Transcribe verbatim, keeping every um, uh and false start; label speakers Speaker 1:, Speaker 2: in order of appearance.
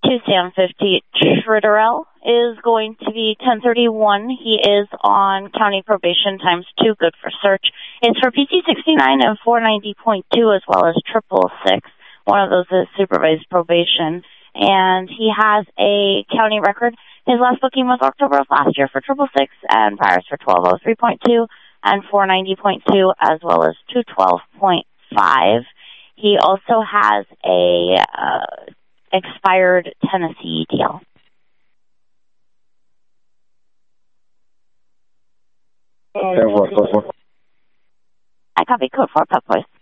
Speaker 1: to Sam fifty. Tritterell is going to be ten thirty-one. He is on county probation times two, good for search. It's for P C sixty-nine and four ninety point two as well as triple six. One of those is supervised probation. And he has a county record. His last booking was October of last year for triple six and priors for twelve oh three point two and four ninety point two as well as two twelve point five. He also has a uh, expired Tennessee D L. I copy code for Pep Boys.